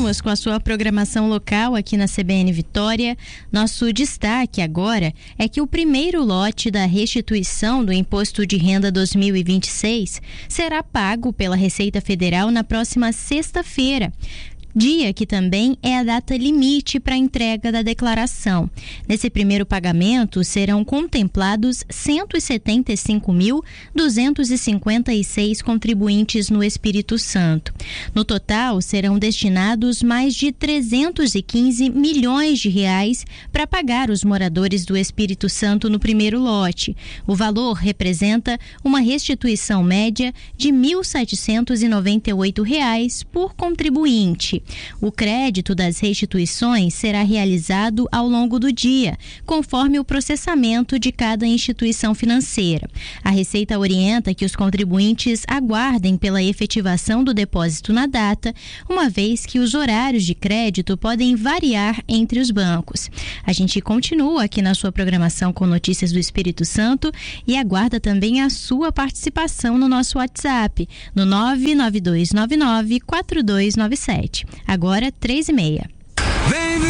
Voltamos com a sua programação local aqui na CBN Vitória. Nosso destaque agora é que o primeiro lote da restituição do Imposto de Renda 2026 será pago pela Receita Federal na próxima sexta-feira, dia que também é a data limite para a entrega da declaração. Nesse primeiro pagamento, serão contemplados 175.256 contribuintes no Espírito Santo. No total, serão destinados mais de 315 milhões de reais para pagar os moradores do Espírito Santo no primeiro lote. O valor representa uma restituição média de R$ 1.798 por contribuinte. O crédito das restituições será realizado ao longo do dia, conforme o processamento de cada instituição financeira. A Receita orienta que os contribuintes aguardem pela efetivação do depósito na data, uma vez que os horários de crédito podem variar entre os bancos. A gente continua aqui na sua programação com notícias do Espírito Santo e aguarda também a sua participação no nosso WhatsApp, no 992994297. Agora, 3h30.